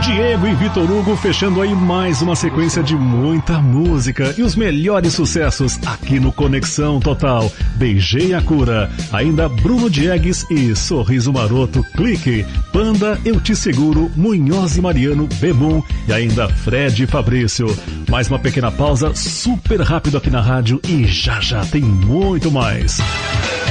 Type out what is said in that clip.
Diego e Vitor Hugo fechando aí mais uma sequência de muita música e os melhores sucessos aqui no Conexão Total. Beijei a Cura, ainda Bruno Diegues e Sorriso Maroto, Clique, Panda, Eu Te Seguro, Munhoz e Mariano, Bebum e ainda Fred e Fabrício. Mais uma pequena pausa super rápido aqui na rádio e já já tem muito mais.